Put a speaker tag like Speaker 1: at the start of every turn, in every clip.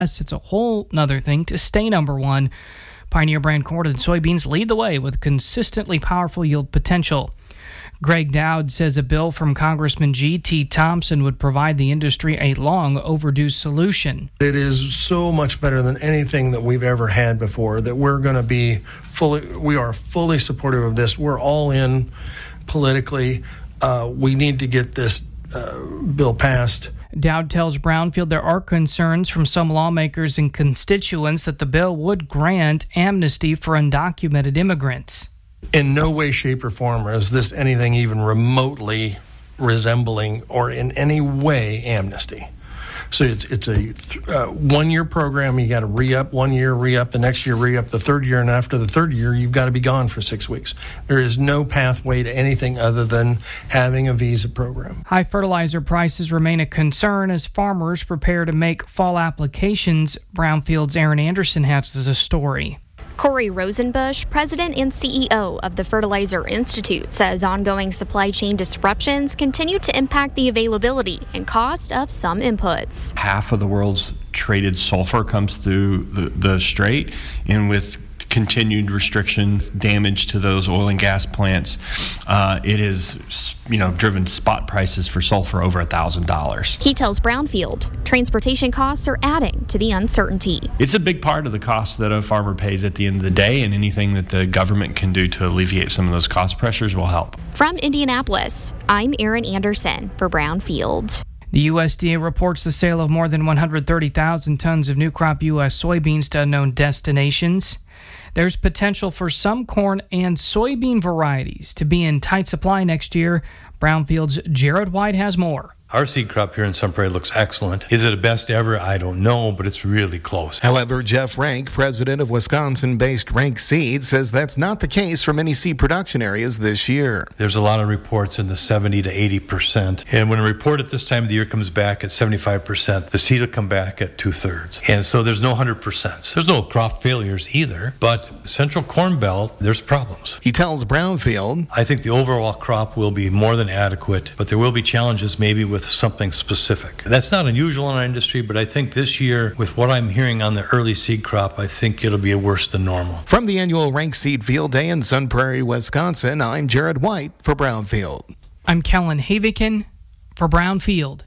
Speaker 1: It's a whole nother thing to stay number one. Pioneer brand corn and soybeans lead the way with consistently powerful yield potential. Greg Dowd says a bill from Congressman G.T. Thompson would provide the industry a long overdue solution.
Speaker 2: It is so much better than anything that we've ever had before that we are fully supportive of this. We're all in politically. We need to get this bill passed.
Speaker 1: Dowd tells Brownfield there are concerns from some lawmakers and constituents that the bill would grant amnesty for undocumented immigrants.
Speaker 2: In no way, shape, or form is this anything even remotely resembling or in any way amnesty. So it's a one-year program. You got to re-up 1 year, re-up the next year, re-up the third year, and after the third year, you've got to be gone for 6 weeks. There is no pathway to anything other than having a visa program.
Speaker 1: High fertilizer prices remain a concern as farmers prepare to make fall applications. Brownfield's Aaron Anderson has the story.
Speaker 3: Corey Rosenbush, president and CEO of the Fertilizer Institute, says ongoing supply chain disruptions continue to impact the availability and cost of some inputs.
Speaker 4: Half of the world's traded sulfur comes through the strait, and with continued restriction, damage to those oil and gas plants, it has driven spot prices for sulfur over $1,000.
Speaker 3: He tells Brownfield transportation costs are adding to the uncertainty.
Speaker 4: It's a big part of the cost that a farmer pays at the end of the day, and anything that the government can do to alleviate some of those cost pressures will help.
Speaker 3: From Indianapolis, I'm Aaron Anderson for Brownfield.
Speaker 1: The USDA reports the sale of more than 130,000 tons of new crop U.S. soybeans to unknown destinations. There's potential for some corn and soybean varieties to be in tight supply next year. Brownfield's Jared White has more.
Speaker 5: Our seed crop here in Sun Prairie looks excellent. Is it the best ever? I don't know, but it's really close.
Speaker 6: However, Jeff Rank, president of Wisconsin-based Rank Seed, says that's not the case for many seed production areas this year.
Speaker 5: There's a lot of reports in the 70 to 80%. And when a report at this time of the year comes back at 75%, the seed will come back at 2/3. And so there's no 100%. There's no crop failures either, but Central Corn Belt, there's problems.
Speaker 6: He tells Brownfield,
Speaker 5: I think the overall crop will be more than adequate, but there will be challenges maybe with something specific. That's not unusual in our industry, but I think this year, with what I'm hearing on the early seed crop, I think it'll be worse than normal.
Speaker 6: From the annual Rank Seed Field Day in Sun Prairie, Wisconsin, I'm Jared White for Brownfield.
Speaker 1: I'm Kellen Havikin for Brownfield.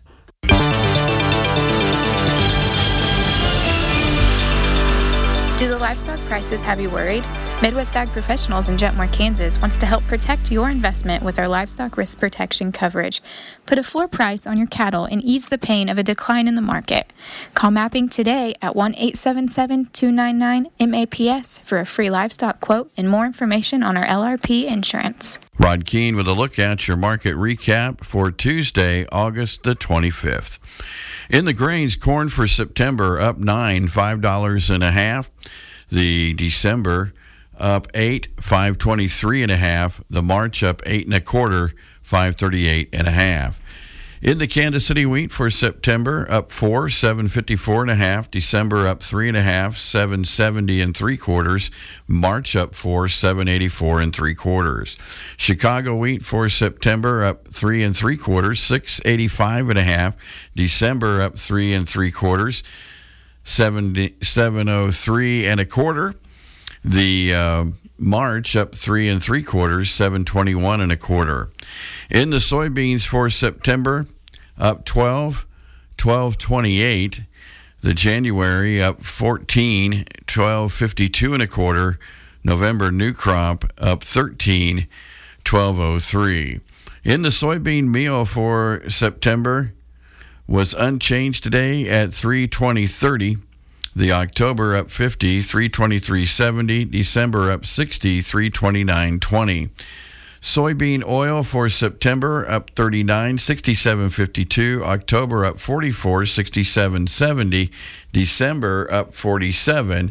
Speaker 7: Do the livestock prices have you worried? Midwest Ag Professionals in Jetmore, Kansas wants to help protect your investment with our livestock risk protection coverage. Put a floor price on your cattle and ease the pain of a decline in the market. Call Mapping today at 1-877-299-MAPS for a free livestock quote and more information on our LRP insurance.
Speaker 8: Rod Keene with a look at your market recap for Tuesday, August the 25th. In the grains, corn for September up 9, $5.50. The December up 8, $5.23.50. The March up 8 1/4, $5.38.50. In the Kansas City wheat for September up 4, $7.54.50. December up 3 1/2, $7.70 3/4. March up 4, $7.84 3/4. Chicago wheat for September up 3 3/4, $6.85.50. December up 3 3/4, $7.03 1/4. The March up 3 3/4, $7.21 1/4. In the soybeans for September, up 12, $12.28. The January up 14, $12.52 1/4. November new crop up 13, $12.03. In the soybean meal for September was unchanged today at $3.20.30. The October up 50, $3.23.70. December up 60, $3.29.20. Soybean oil for September up 39, $67.52. October up 44, $67.70. December up 47,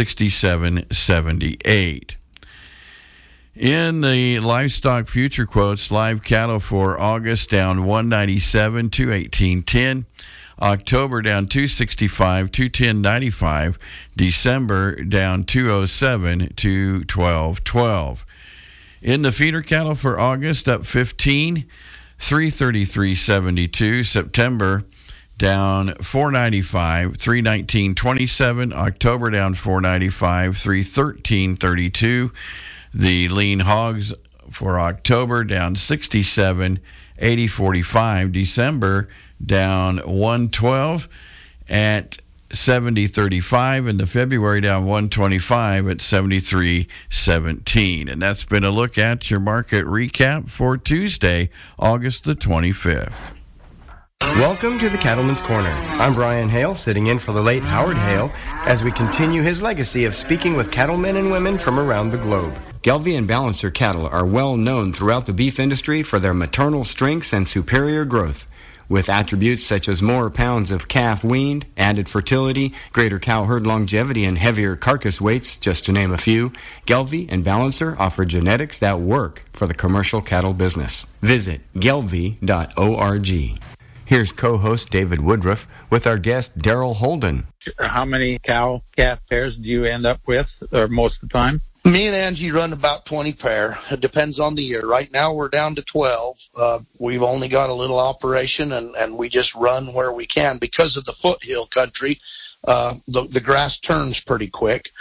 Speaker 8: $67.78. In the livestock future quotes, live cattle for August down 197, 218.10. October down 265, 210.95. December down 207, 212.12. In the feeder cattle for August up 15, 333.72. September down $4.95, $319.27. October down $4.95, $313.32. The lean hogs for October down $67, $80.45. December down $112 at $70.35, and the February down $125 at $73.17. And that's been a look at your market recap for Tuesday, August the 25th.
Speaker 9: Welcome to the Cattleman's Corner. I'm Brian Hale, sitting in for the late Howard Hale, as we continue his legacy of speaking with cattlemen and women from around the globe. Gelbvieh and Balancer cattle are well known throughout the beef industry for their maternal strengths and superior growth. With attributes such as more pounds of calf weaned, added fertility, greater cow herd longevity, and heavier carcass weights, just to name a few, Gelbvieh and Balancer offer genetics that work for the commercial cattle business. Visit gelbvieh.org. Here's co-host David Woodruff with our guest Daryl Holden.
Speaker 10: How many cow-calf pairs do you end up with, or most of the time?
Speaker 11: Me and Angie run about 20 pair. It depends on the year. Right now we're down to 12. We've only got a little operation, and we just run where we can. Because of the foothill country, the grass turns pretty quick.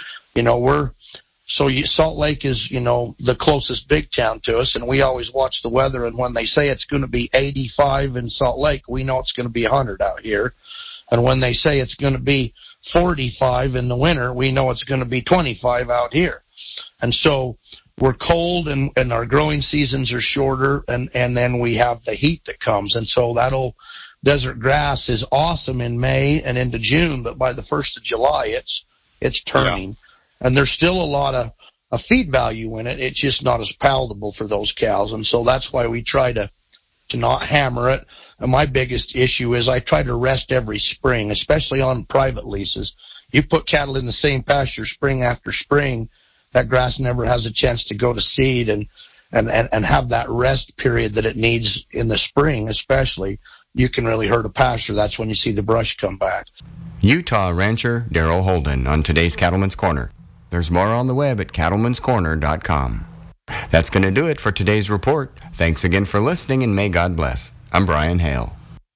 Speaker 11: Salt Lake is, the closest big town to us, and we always watch the weather, and when they say it's going to be 85 in Salt Lake, we know it's going to be 100 out here. And when they say it's going to be 45 in the winter, we know it's going to be 25 out here. And so we're cold, and our growing seasons are shorter, and then we have the heat that comes. And so that old desert grass is awesome in May and into June, but by the 1st of July, it's turning. Yeah. And there's still a lot of feed value in it. It's just not as palatable for those cows. And so that's why we try to not hammer it. And my biggest issue is I try to rest every spring, especially on private leases. You put cattle in the same pasture spring after spring, that grass never has a chance to go to seed and have that rest period that it needs in the spring, especially. You can really hurt a pasture. That's when you see the brush come back.
Speaker 9: Utah rancher Daryl Holden on today's Cattleman's Corner. There's more on the web at cattleman'scorner.com. That's going to do it for today's report. Thanks again for listening, and may God bless. I'm Brian Hale.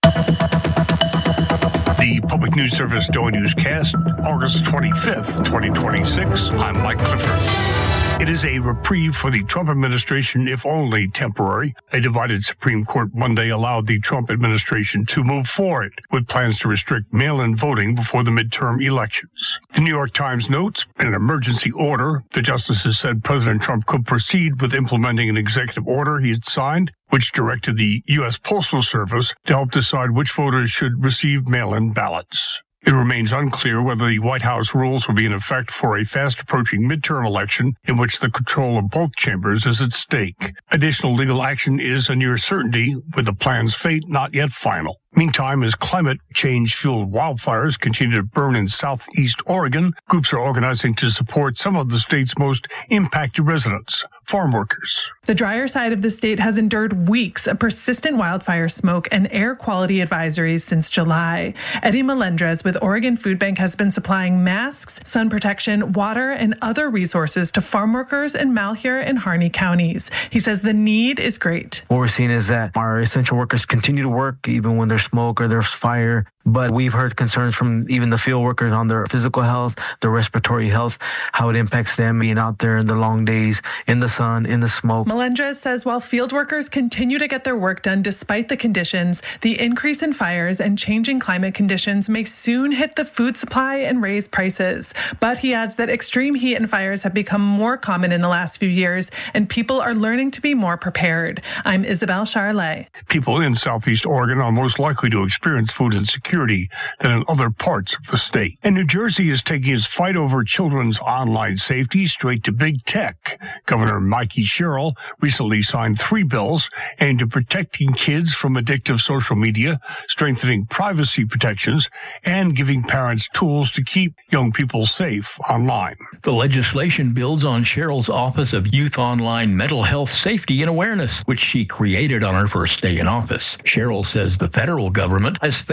Speaker 12: The Public News Service Daily Newscast, August 25th, 2026. I'm Mike Clifford. It is a reprieve for the Trump administration, if only temporary. A divided Supreme Court Monday allowed the Trump administration to move forward with plans to restrict mail-in voting before the midterm elections. The New York Times notes, in an emergency order, the justices said President Trump could proceed with implementing an executive order he had signed, which directed the U.S. Postal Service to help decide which voters should receive mail-in ballots. It remains unclear whether the White House rules will be in effect for a fast-approaching midterm election in which the control of both chambers is at stake. Additional legal action is a near certainty, with the plan's fate not yet final. Meantime, as climate change-fueled wildfires continue to burn in southeast Oregon, groups are organizing to support some of the state's most impacted residents, farm workers.
Speaker 13: The drier side of the state has endured weeks of persistent wildfire smoke and air quality advisories since July. Eddie Melendrez with Oregon Food Bank has been supplying masks, sun protection, water, and other resources to farm workers in Malheur and Harney counties. He says the need is great.
Speaker 14: What we're seeing is that our essential workers continue to work even when there's smoke or there's fire. But we've heard concerns from even the field workers on their physical health, their respiratory health, how it impacts them being out there in the long days, in the sun, in the smoke.
Speaker 13: Melendrez says while field workers continue to get their work done despite the conditions, the increase in fires and changing climate conditions may soon hit the food supply and raise prices. But he adds that extreme heat and fires have become more common in the last few years, and people are learning to be more prepared. I'm Isabel Charlet.
Speaker 12: People in southeast Oregon are most likely to experience food insecurity than in other parts of the state. And New Jersey is taking its fight over children's online safety straight to big tech. Governor Mikey Sherrill recently signed 3 bills aimed at protecting kids from addictive social media, strengthening privacy protections, and giving parents tools to keep young people safe online.
Speaker 15: The legislation builds on Sherrill's Office of Youth Online Mental Health Safety and Awareness, which she created on her first day in office. Sherrill says the federal government has failed to act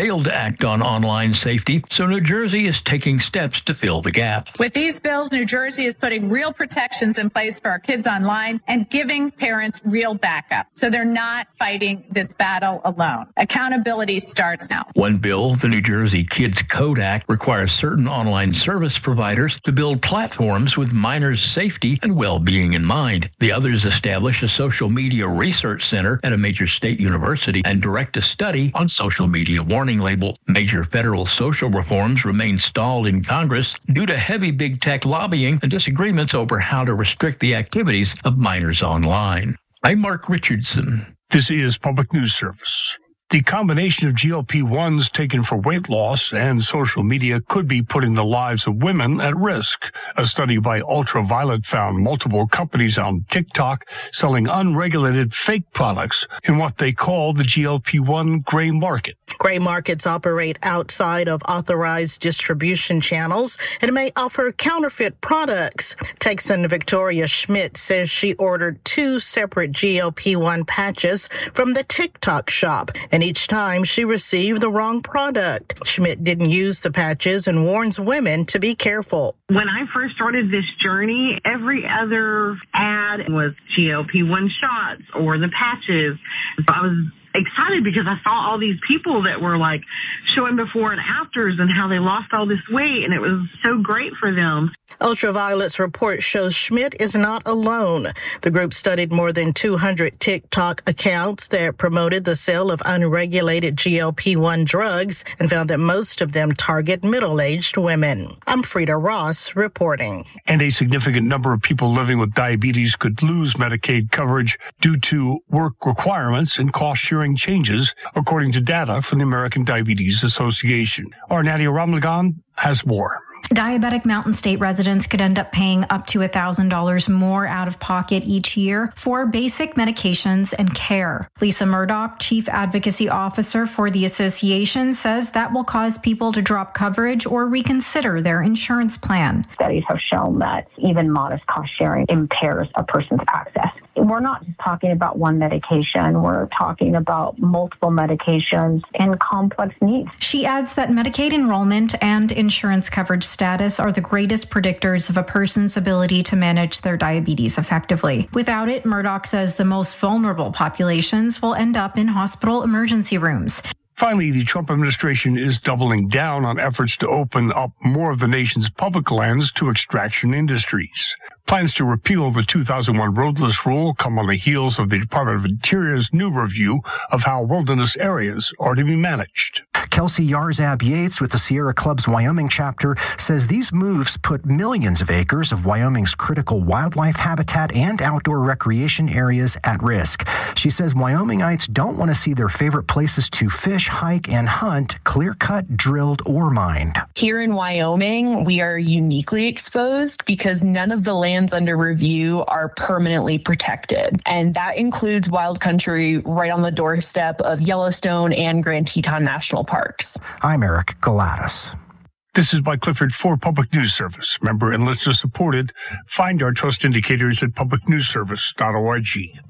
Speaker 15: impact on online safety, so New Jersey is taking steps to fill the gap.
Speaker 16: With these bills, New Jersey is putting real protections in place for our kids online and giving parents real backup, so they're not fighting this battle alone. Accountability starts now.
Speaker 15: One bill, the New Jersey Kids Code Act, requires certain online service providers to build platforms with minors' safety and well-being in mind. The others establish a social media research center at a major state university and direct a study on social media warning label. Major federal social reforms remain stalled in Congress due to heavy big tech lobbying and disagreements over how to restrict the activities of minors online. I'm Mark Richardson.
Speaker 12: This is Public News Service. The combination of GLP-1s taken for weight loss and social media could be putting the lives of women at risk. A study by Ultraviolet found multiple companies on TikTok selling unregulated fake products in what they call the GLP-1 gray market.
Speaker 17: Gray markets operate outside of authorized distribution channels and may offer counterfeit products. Texan Victoria Schmidt says she ordered 2 separate GLP-1 patches from the TikTok shop, and each time she received the wrong product. Schmidt didn't use the patches and warns women to be careful.
Speaker 18: When I first started this journey, every other ad was GLP-1 shots or the patches. So I was excited because I saw all these people that were like showing before and afters and how they lost all this weight, and it was so great for them.
Speaker 17: Ultraviolet's report shows Schmidt is not alone. The group studied more than 200 TikTok accounts that promoted the sale of unregulated GLP-1 drugs and found that most of them target middle-aged women. I'm Frida Ross reporting.
Speaker 12: And a significant number of people living with diabetes could lose Medicaid coverage due to work requirements and cost-sharing changes, according to data from the American Diabetes Association. Our Nadia Ramlagan has more.
Speaker 19: Diabetic Mountain State residents could end up paying up to $1,000 more out of pocket each year for basic medications and care. Lisa Murdoch, Chief Advocacy Officer for the association, says that will cause people to drop coverage or reconsider their insurance plan.
Speaker 20: Studies have shown that even modest cost sharing impairs a person's access. We're not just talking about one medication. We're talking about multiple medications and complex needs.
Speaker 19: She adds that Medicaid enrollment and insurance coverage status are the greatest predictors of a person's ability to manage their diabetes effectively. Without it, Murdoch says the most vulnerable populations will end up in hospital emergency rooms.
Speaker 12: Finally, the Trump administration is doubling down on efforts to open up more of the nation's public lands to extraction industries. Plans to repeal the 2001 roadless rule come on the heels of the Department of Interior's new review of how wilderness areas are to be managed.
Speaker 21: Kelsey Yarzab Yates with the Sierra Club's Wyoming chapter says these moves put millions of acres of Wyoming's critical wildlife habitat and outdoor recreation areas at risk. She says Wyomingites don't want to see their favorite places to fish, hike, and hunt clear-cut, drilled, or mined.
Speaker 22: Here in Wyoming, we are uniquely exposed because none of the lands under review are permanently protected. And that includes wild country right on the doorstep of Yellowstone and Grand Teton National Parks.
Speaker 21: I'm Eric Galatis.
Speaker 12: This is Mike Clifford for Public News Service. Member and listener supported. Find our trust indicators at publicnewsservice.org.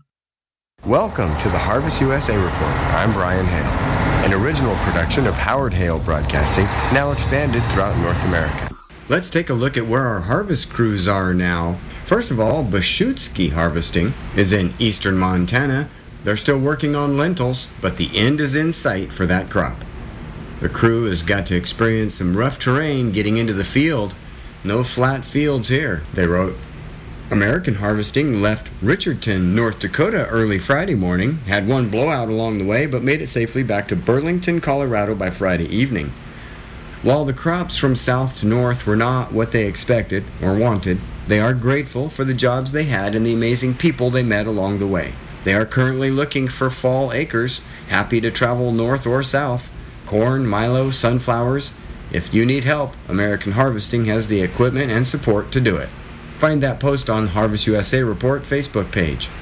Speaker 9: Welcome to the Harvest USA Report. I'm Brian Hale, an original production of Howard Hale Broadcasting, now expanded throughout North America. Let's take a look at where our harvest crews are now. First of all, Beschutski Harvesting is in eastern Montana. They're still working on lentils, but the end is in sight for that crop. The crew has got to experience some rough terrain getting into the field. No flat fields here, they wrote. American Harvesting left Richardton, North Dakota early Friday morning, had one blowout along the way, but made it safely back to Burlington, Colorado by Friday evening. While the crops from south to north were not what they expected or wanted, they are grateful for the jobs they had and the amazing people they met along the way. They are currently looking for fall acres, happy to travel north or south. Corn, milo, sunflowers. If you need help, American Harvesting has the equipment and support to do it. Find that post on Harvest USA Report Facebook page.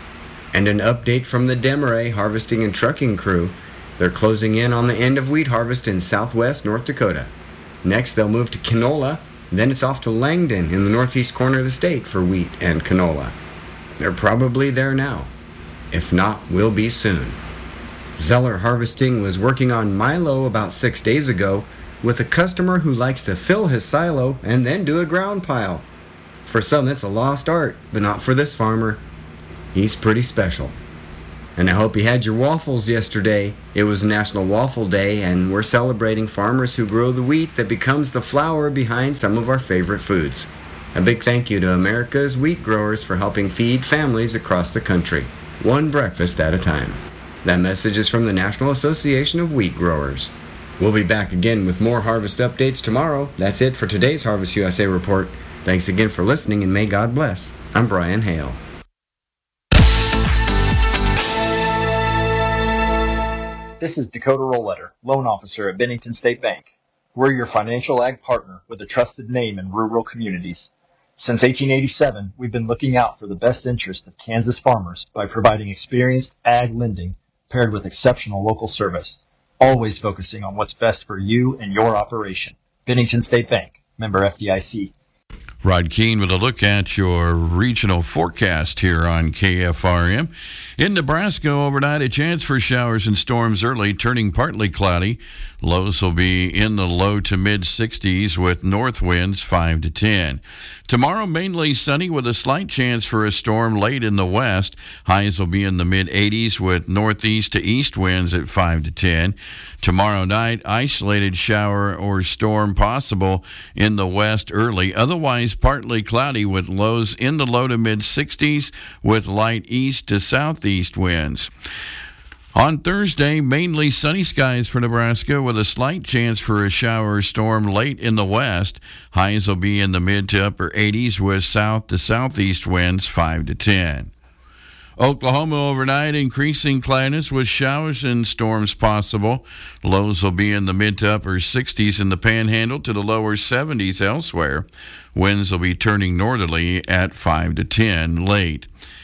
Speaker 9: And an update from the Desmarais Harvesting and Trucking crew. They're closing in on the end of wheat harvest in southwest North Dakota. Next, they'll move to canola. Then it's off to Langdon in the northeast corner of the state for wheat and canola. They're probably there now. If not, will be soon. Zeller Harvesting was working on Milo about 6 days ago with a customer who likes to fill his silo and then do a ground pile. For some, that's a lost art, but not for this farmer. He's pretty special. And I hope you had your waffles yesterday. It was National Waffle Day, and we're celebrating farmers who grow the wheat that becomes the flour behind some of our favorite foods. A big thank you to America's wheat growers for helping feed families across the country, one breakfast at a time. That message is from the National Association of Wheat Growers. We'll be back again with more harvest updates tomorrow. That's it for today's Harvest USA Report. Thanks again for listening, and may God bless. I'm Brian Hale.
Speaker 2: This is Dakota Rollletter, loan officer at Bennington State Bank. We're your financial ag partner with a trusted name in rural communities. Since 1887, we've been looking out for the best interest of Kansas farmers by providing experienced ag lending paired with exceptional local service, always focusing on what's best for you and your operation. Bennington State Bank, member FDIC.
Speaker 8: Rod Keene with a look at your regional forecast here on KFRM. In Nebraska overnight, a chance for showers and storms early, turning partly cloudy. Lows will be in the low to mid 60s with north winds 5 to 10. Tomorrow, mainly sunny with a slight chance for a storm late in the west. Highs will be in the mid 80s with northeast to east winds at 5 to 10. Tomorrow night, isolated shower or storm possible in the west early. Otherwise, partly cloudy with lows in the low to mid 60s with light east to southeast winds. On Thursday, mainly sunny skies for Nebraska with a slight chance for a shower or storm late in the west. Highs will be in the mid to upper 80s with south to southeast winds 5 to 10. Oklahoma overnight, increasing cloudiness with showers and storms possible. Lows will be in the mid to upper 60s in the Panhandle to the lower 70s elsewhere. Winds will be turning northerly at 5 to 10 late.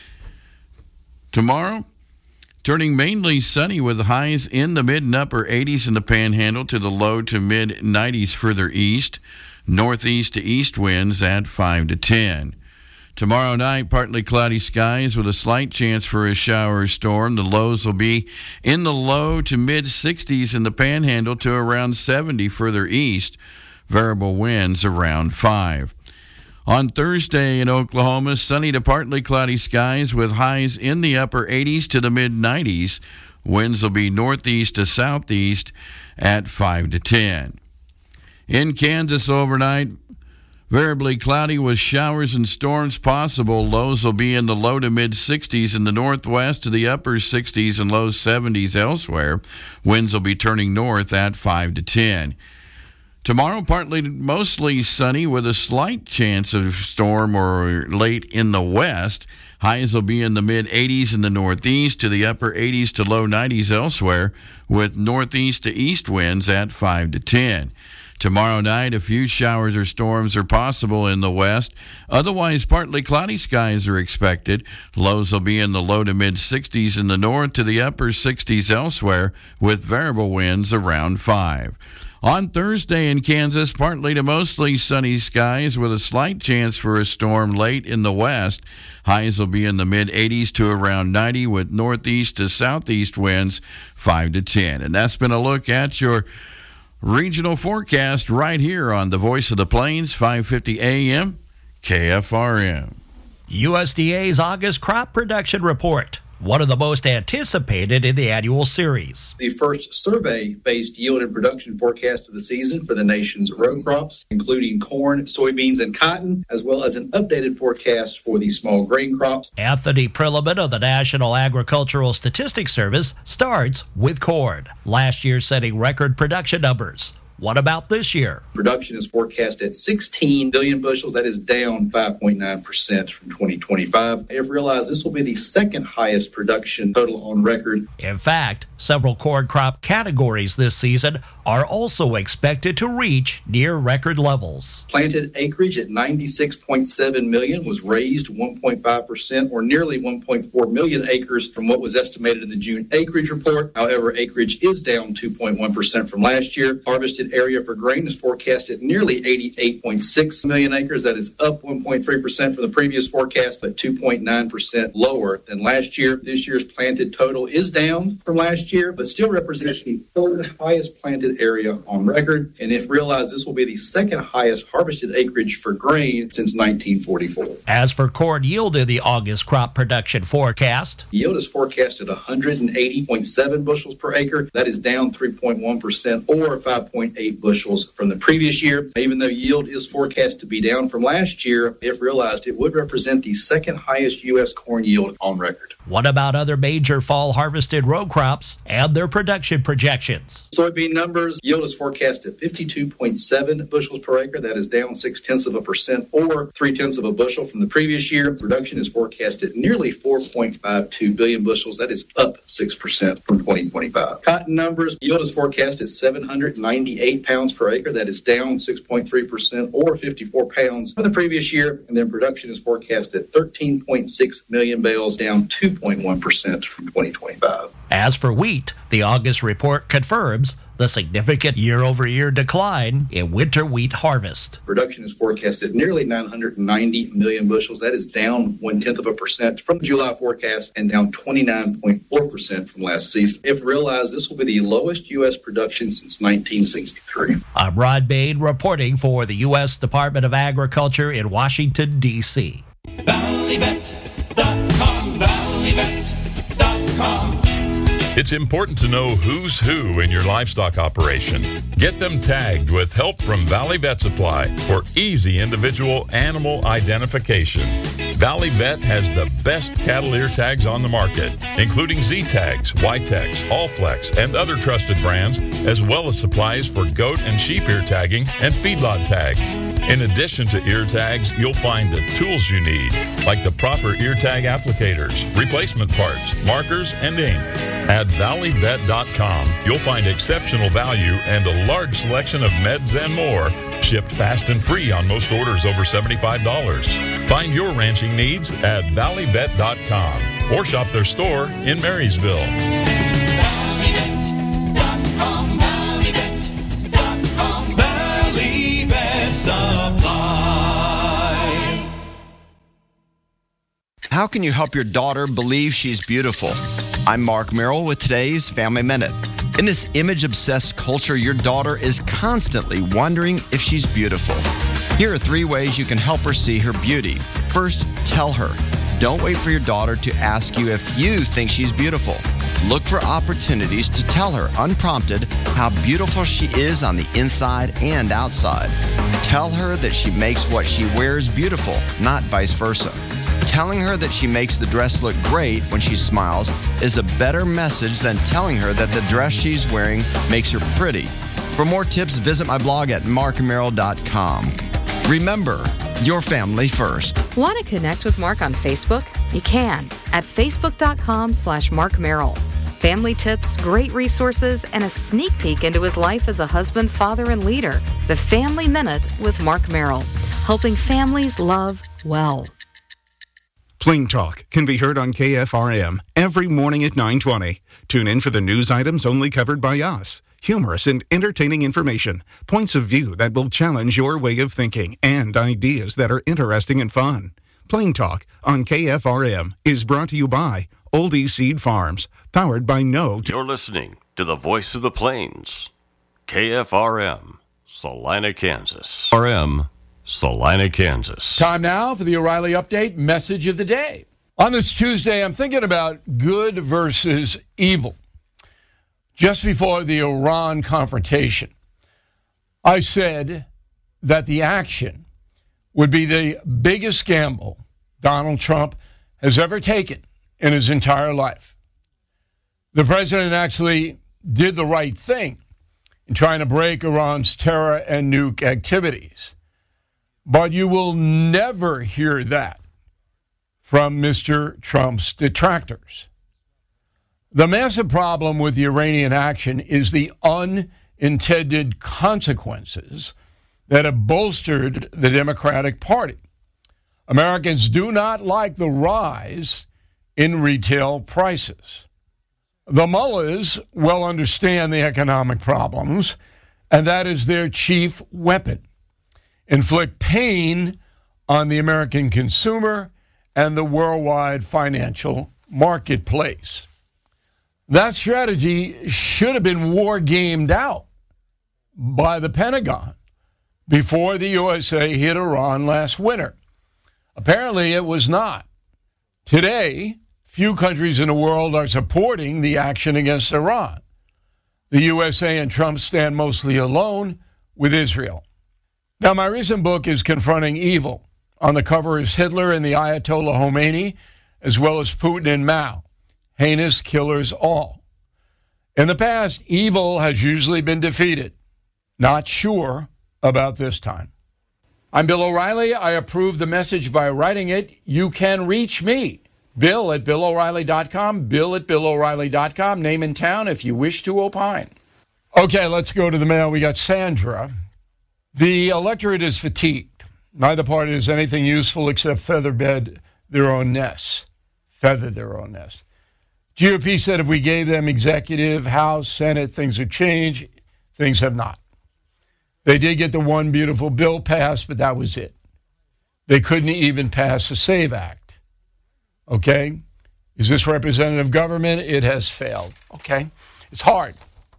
Speaker 8: Tomorrow, turning mainly sunny with highs in the mid and upper 80s in the Panhandle to the low to mid 90s further east. Northeast to east winds at 5 to 10. Tomorrow night, partly cloudy skies with a slight chance for a shower or storm. The lows will be in the low to mid 60s in the Panhandle to around 70 further east. Variable winds around 5. On Thursday in Oklahoma, sunny to partly cloudy skies with highs in the upper 80s to the mid 90s. Winds will be northeast to southeast at 5 to 10. In Kansas overnight, variably cloudy with showers and storms possible. Lows will be in the low to mid 60s in the northwest to the upper 60s and low 70s elsewhere. Winds will be turning north at 5 to 10. Tomorrow, partly mostly sunny with a slight chance of storm or late in the west. Highs will be in the mid 80s in the northeast to the upper 80s to low 90s elsewhere with northeast to east winds at 5 to 10. Tomorrow night, a few showers or storms are possible in the west. Otherwise, partly cloudy skies are expected. Lows will be in the low to mid 60s in the north to the upper 60s elsewhere with variable winds around 5. On Thursday in Kansas, partly to mostly sunny skies with a slight chance for a storm late in the west. Highs will be in the mid 80s to around 90 with northeast to southeast winds 5 to 10. And that's been a look at your regional forecast right here on the Voice of the Plains, 550 AM, KFRM.
Speaker 4: USDA's August crop production report, one of the most anticipated in the annual series.
Speaker 23: The first survey-based yield and production forecast of the season for the nation's row crops, including corn, soybeans, and cotton, as well as an updated forecast for the small grain crops.
Speaker 4: Anthony Prilliman of the National Agricultural Statistics Service starts with corn. Last year setting record production numbers. What about this year?
Speaker 23: Production is forecast at 16 billion bushels. That is down 5.9% from 2025. I've realized this will be the second highest production total on record.
Speaker 4: In fact, several corn crop categories this season are also expected to reach near record levels.
Speaker 23: Planted acreage at 96.7 million was raised 1.5% or nearly 1.4 million acres from what was estimated in the June acreage report. However, acreage is down 2.1% from last year. Harvested harvested area for grain is forecast at nearly 88.6 million acres. That is up 1.3% from the previous forecast, but 2.9% lower than last year. This year's planted total is down from last year, but still represents the third highest planted area on record. And if realized, this will be the second highest harvested acreage for grain since 1944.
Speaker 4: As for corn yield in the August crop production forecast,
Speaker 23: yield is forecast at 180.7 bushels per acre. That is down 3.1% or 5.8 bushels from the previous year. Even though yield is forecast to be down from last year, if realized, it would represent the second highest U.S. corn yield on record.
Speaker 4: What about other major fall harvested row crops and their production projections?
Speaker 23: Soybean numbers, yield is forecast at 52.7 bushels per acre. That is down 0.6% or 0.3 of a bushel from the previous year. Production is forecast at nearly 4.52 billion bushels. That is up 6% from 2025. Cotton numbers, yield is forecast at 798 pounds per acre. That is down 6.3% or 54 pounds from the previous year. And then production is forecast at 13.6 million bales, down 2.1% from 2025.
Speaker 4: As for wheat, the August report confirms the significant year-over-year decline in winter wheat harvest.
Speaker 23: Production is forecast at nearly 990 million bushels. That is down 0.1% from the July forecast and down 29.4% from last season. If realized, this will be the lowest U.S. production since 1963.
Speaker 4: I'm Rod Bain reporting for the U.S. Department of Agriculture in Washington, D.C.
Speaker 3: ValleyVet.com, ValleyVet.com. It's important to know who's who in your livestock operation. Get them tagged with help from Valley Vet Supply for easy individual animal identification. Valley Vet has the best cattle ear tags on the market, including Z-Tags, Y-Tex, Allflex, and other trusted brands, as well as supplies for goat and sheep ear tagging and feedlot tags. In addition to ear tags, you'll find the tools you need, like the proper ear tag applicators, replacement parts, markers, and ink. At ValleyVet.com, you'll find exceptional value and a large selection of meds and more, shipped fast and free on most orders over $75. Find your ranching needs at ValleyVet.com or shop their store in Marysville.
Speaker 5: ValleyVet.com, ValleyVet.com, Valley Vet Supply.
Speaker 6: How can you help your daughter believe she's beautiful? I'm Mark Merrill with today's Family Minute. In this image-obsessed culture, your daughter is constantly wondering if she's beautiful. Here are 3 ways you can help her see her beauty. First, tell her. Don't wait for your daughter to ask you if you think she's beautiful. Look for opportunities to tell her, unprompted, how beautiful she is on the inside and outside. Tell her that she makes what she wears beautiful, not vice versa. Telling her that she makes the dress look great when she smiles is a better message than telling her that the dress she's wearing makes her pretty. For more tips, visit my blog at markmerrill.com. Remember, your family first.
Speaker 24: Want to connect with Mark on Facebook? You can at facebook.com/Mark Merrill. Family tips, great resources, and a sneak peek into his life as a husband, father, and leader. The Family Minute with Mark Merrill, helping families love well.
Speaker 25: Plain Talk can be heard on KFRM every morning at 9:20. Tune in for the news items only covered by us. Humorous and entertaining information, points of view that will challenge your way of thinking, and ideas that are interesting and fun. Plain Talk on KFRM is brought to you by Oldie Seed Farms, powered by
Speaker 26: You're listening to the Voice of the Plains, KFRM, Salina, Kansas. Salina, Kansas.
Speaker 27: Time now for the O'Reilly Update Message of the Day. On this Tuesday, I'm thinking about good versus evil. Just before the Iran confrontation, I said that the action would be the biggest gamble Donald Trump has ever taken in his entire life. The president actually did the right thing in trying to break Iran's terror and nuke activities. But you will never hear that from Mr. Trump's detractors. The massive problem with the Iranian action is the unintended consequences that have bolstered the Democratic Party. Americans do not like the rise in retail prices. The mullahs well understand the economic problems and that is their chief weapon. Inflict pain on the American consumer and the worldwide financial marketplace. That strategy should have been war-gamed out by the Pentagon before the USA hit Iran last winter. Apparently, it was not. Today, few countries in the world are supporting the action against Iran. The USA and Trump stand mostly alone with Israel. Now, my recent book is Confronting Evil. On the cover is Hitler and the Ayatollah Khomeini, as well as Putin and Mao. Heinous killers all. In the past, evil has usually been defeated. Not sure about this time. I'm Bill O'Reilly. I approve the message by writing it. You can reach me, Bill at BillO'Reilly.com, Bill at BillO'Reilly.com, name and town if you wish to opine. Okay, let's go to the mail. We got Sandra. The electorate is fatigued. Neither party does anything useful except feather their own nests. Feather their own nests. GOP said if we gave them executive, House, Senate, things would change. Things have not. They did get the one beautiful bill passed, but that was it. They couldn't even pass the SAVE Act. Okay? Is this representative government? It has failed. Okay? It's hard.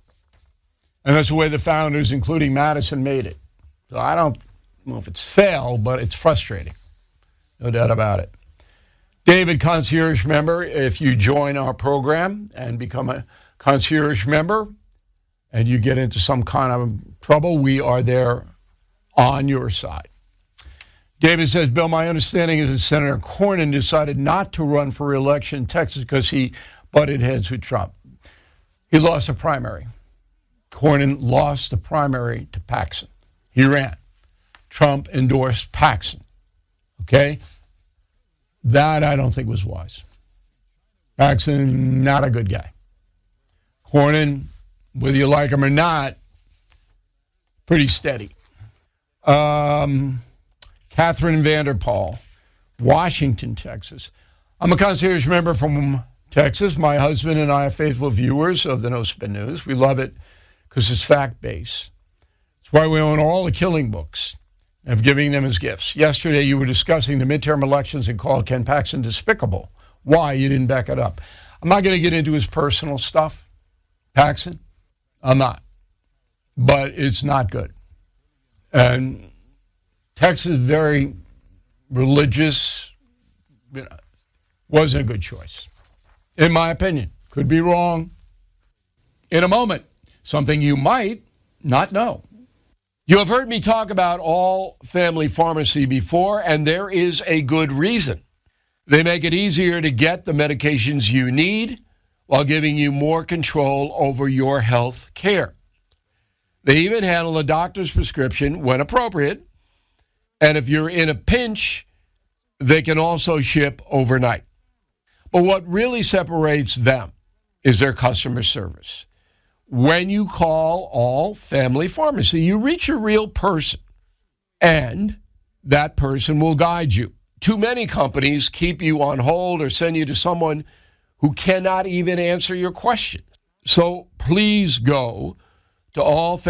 Speaker 27: And that's the way the founders, including Madison, made it. So I don't know if it's failed, but it's frustrating. No doubt about it. David, concierge member, if you join our program and become a concierge member and you get into some kind of trouble, we are there on your side. David says, Bill, my understanding is that Senator Cornyn decided not to run for re-election in Texas because he butted heads with Trump. He lost a primary. Cornyn lost the primary to Paxson. He ran. Trump endorsed Paxson. Okay? That I don't think was wise. Paxson, not a good guy. Cornyn, whether you like him or not, pretty steady. Catherine Vanderpaul, Washington, Texas. I'm a concierge member from Texas. My husband and I are faithful viewers of the No Spin News. We love it because it's fact-based. That's why we own all the Killing books of giving them as gifts. Yesterday, you were discussing the midterm elections and called Ken Paxton despicable. Why? You didn't back it up. I'm not going to get into his personal stuff, Paxton. I'm not. But it's not good. And Texas is very religious. Wasn't a good choice, in my opinion. Could be wrong. In a moment, something you might not know. You have heard me talk about All Family Pharmacy before, and there is a good reason. They make it easier to get the medications you need while giving you more control over your health care. They even handle a doctor's prescription when appropriate, and if you're in a pinch, they can also ship overnight. But what really separates them is their customer service. When you call All Family Pharmacy, you reach a real person, and that person will guide you. Too many companies keep you on hold or send you to someone who cannot even answer your questions. So please go to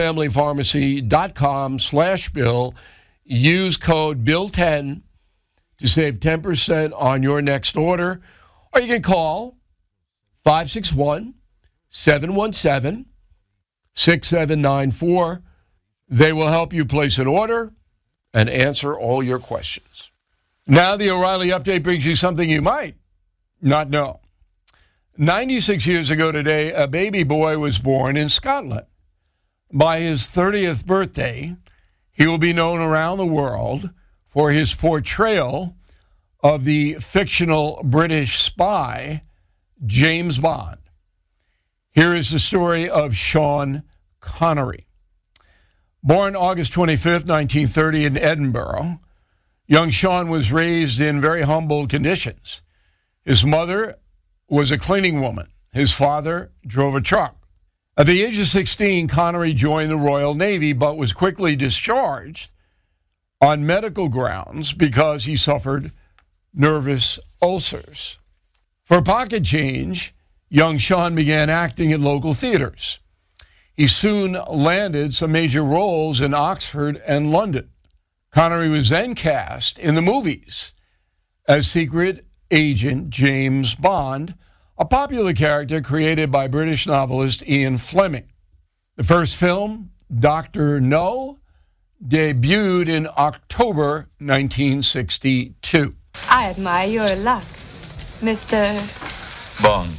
Speaker 27: allfamilypharmacy.com/Bill. Use code BILL10 to save 10% on your next order. Or you can call 561-717-6794. They will help you place an order and answer all your questions. Now the O'Reilly Update brings you something you might not know. 96 years ago today, a baby boy was born in Scotland. By his 30th birthday, he will be known around the world for his portrayal of the fictional British spy, James Bond. Here is the story of Sean Connery. Born August 25th, 1930 in Edinburgh, young Sean was raised in very humble conditions. His mother was a cleaning woman. His father drove a truck. At the age of 16, Connery joined the Royal Navy, but was quickly discharged on medical grounds because he suffered nervous ulcers. For pocket change, young Sean began acting at local theaters. He soon landed some major roles in Oxford and London. Connery was then cast in the movies as Secret Agent James Bond, a popular character created by British novelist Ian Fleming. The first film, Dr. No, debuted in October 1962.
Speaker 1: I admire your luck, Mr.
Speaker 7: Bond.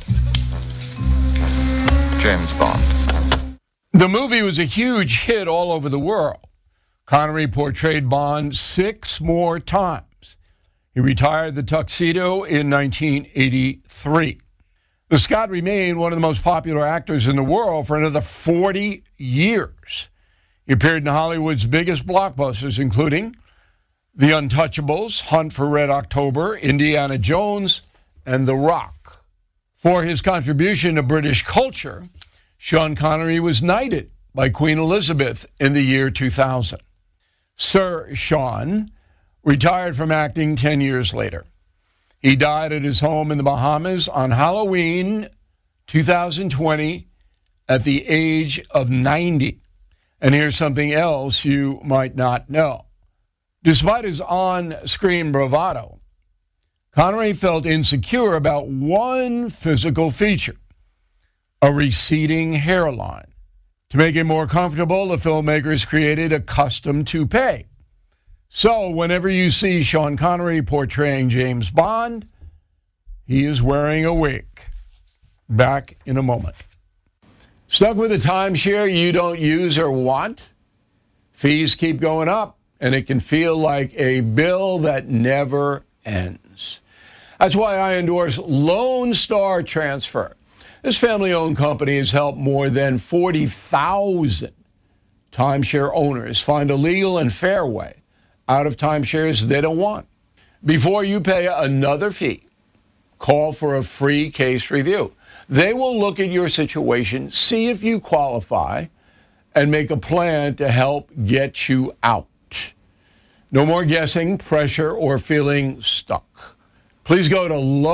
Speaker 7: James Bond.
Speaker 27: The movie was a huge hit all over the world. Connery portrayed Bond 6 more times. He retired the tuxedo in 1983. The Scot remained one of the most popular actors in the world for another 40 years. He appeared in Hollywood's biggest blockbusters, including The Untouchables, Hunt for Red October, Indiana Jones, and The Rock. For his contribution to British culture, Sean Connery was knighted by Queen Elizabeth in the year 2000. Sir Sean retired from acting 10 years later. He died at his home in the Bahamas on Halloween 2020 at the age of 90. And here's something else you might not know. Despite his on-screen bravado, Connery felt insecure about one physical feature, a receding hairline. To make it more comfortable, the filmmakers created a custom toupee. So whenever you see Sean Connery portraying James Bond, he is wearing a wig. Back in a moment. Stuck with a timeshare you don't use or want? Fees keep going up, and it can feel like a bill that never ends. That's why I endorse Lone Star Transfer. This family-owned company has helped more than 40,000 timeshare owners find a legal and fair way out of timeshares they don't want. Before you pay another fee, call for a free case review. They will look at your situation, see if you qualify, and make a plan to help get you out. No more guessing, pressure, or feeling stuck. Please go to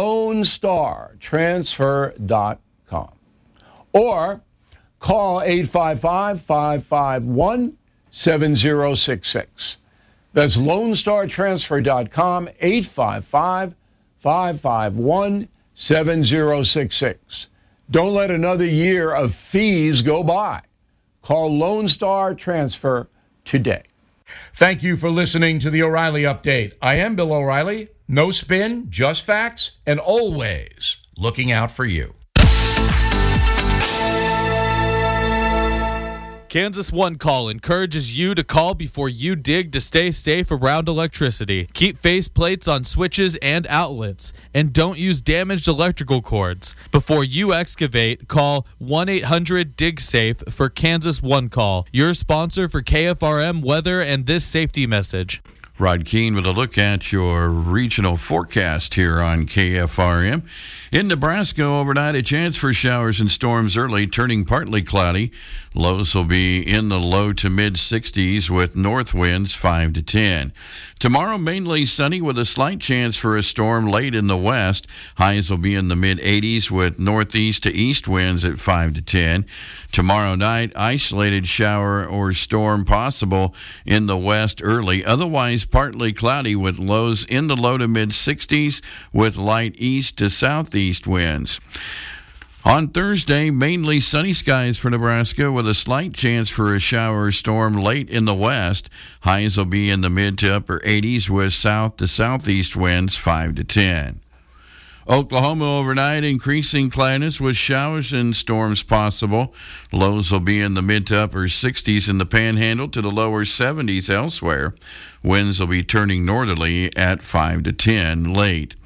Speaker 27: LoneStarTransfer.com or call 855-551-7066. That's LoneStarTransfer.com, 855-551-7066. Don't let another year of fees go by. Call Lone Star Transfer today. Thank you for listening to the O'Reilly Update. I am Bill O'Reilly. No spin, just facts, and always looking out for you.
Speaker 10: Kansas One Call encourages you to call before you dig to stay safe around electricity. Keep faceplates on switches and outlets, and don't use damaged electrical cords. Before you excavate, call 1-800-DIG-SAFE for Kansas One Call, your sponsor for KFRM weather and this safety message.
Speaker 8: Rod Keene with a look at your regional forecast here on KFRM. In Nebraska overnight, a chance for showers and storms early, turning partly cloudy. Lows will be in the low to mid-60s with north winds 5 to 10. Tomorrow, mainly sunny with a slight chance for a storm late in the west. Highs will be in the mid-80s with northeast to east winds at 5 to 10. Tomorrow night, isolated shower or storm possible in the west early. Otherwise, partly cloudy with lows in the low to mid-60s with light east to southeast winds. On Thursday, mainly sunny skies for Nebraska with a slight chance for a shower or storm late in the west. Highs will be in the mid to upper 80s with south to southeast winds 5 to 10. Oklahoma overnight, increasing cloudiness with showers and storms possible. Lows will be in the mid to upper 60s in the Panhandle to the lower 70s elsewhere. Winds will be turning northerly at 5 to 10 late.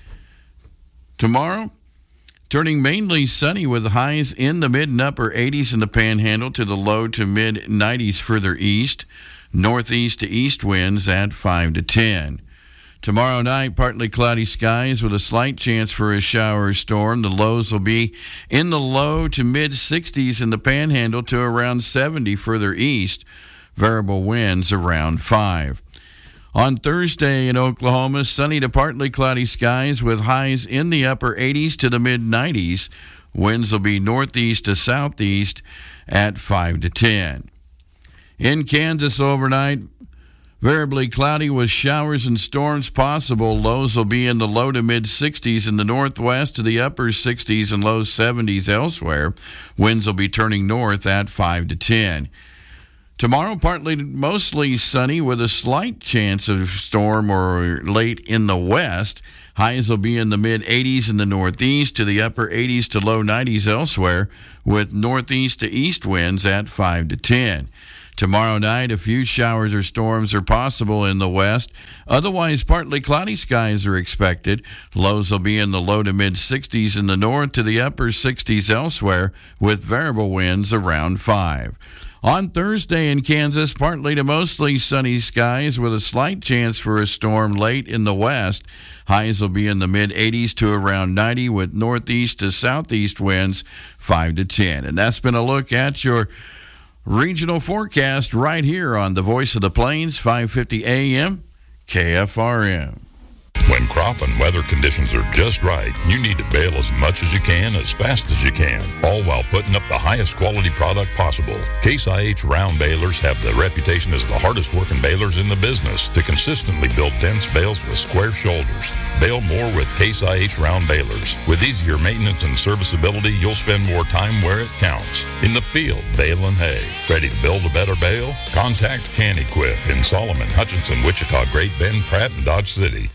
Speaker 8: Tomorrow, turning mainly sunny with highs in the mid and upper 80s in the Panhandle to the low to mid 90s further east. Northeast to east winds at 5 to 10. Tomorrow night, partly cloudy skies with a slight chance for a shower or storm. The lows will be in the low to mid-60s in the Panhandle to around 70 further east. Variable winds around 5. On Thursday in Oklahoma, sunny to partly cloudy skies with highs in the upper 80s to the mid-90s. Winds will be northeast to southeast at 5 to 10. In Kansas overnight, variably cloudy with showers and storms possible. Lows will be in the low to mid 60s in the northwest to the upper 60s and low 70s elsewhere. Winds will be turning north at 5 to 10. Tomorrow, partly mostly sunny with a slight chance of storm or late in the west. Highs will be in the mid-80s in the northeast to the upper 80s to low 90s elsewhere, with northeast to east winds at 5 to 10. Tomorrow night, a few showers or storms are possible in the west. Otherwise, partly cloudy skies are expected. Lows will be in the low to mid-60s in the north to the upper 60s elsewhere, with variable winds around 5. On Thursday in Kansas, partly to mostly sunny skies with a slight chance for a storm late in the west. Highs will be in the mid-80s to around 90 with northeast to southeast winds 5 to 10. And that's been a look at your regional forecast right here on the Voice of the Plains, 550 AM, KFRM.
Speaker 3: When crop and weather conditions are just right, you need to bale as much as you can, as fast as you can, all while putting up the highest quality product possible. Case IH round balers have the reputation as the hardest working balers in the business to consistently build dense bales with square shoulders. Bale more with Case IH round balers. With easier maintenance and serviceability, you'll spend more time where it counts. In the field, baling hay. Ready to build a better bale? Contact Can-Equip in Solomon, Hutchinson, Wichita, Great Bend, Pratt, and Dodge City.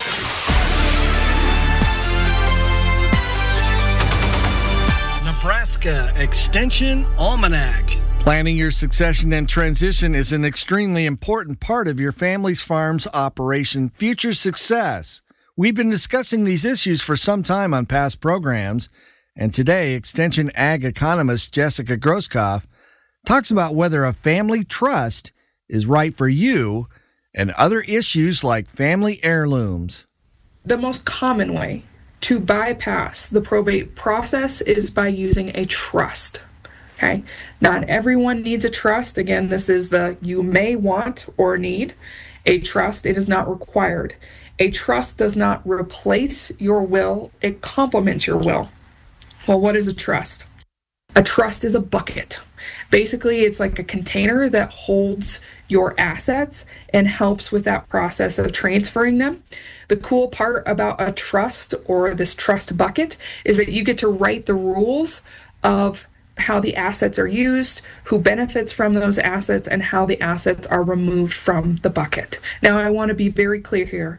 Speaker 11: Nebraska Extension Almanac. Planning your succession and transition is an extremely important part of your family's farm's Operation Future Success. We've been discussing these issues for some time on past programs, and today Extension Ag economist Jessica Groskopf talks about whether a family trust is right for you and other issues like family heirlooms.
Speaker 13: The most common way to bypass the probate process is by using a trust. Okay? Not everyone needs a trust. Again, this is the you may want or need a trust. It is not required. A trust does not replace your will. It complements your will. Well, what is a trust? A trust is a bucket. Basically, it's like a container that holds your assets and helps with that process of transferring them. The cool part about a trust or this trust bucket is that you get to write the rules of how the assets are used, who benefits from those assets, and how the assets are removed from the bucket. Now, I want to be very clear here.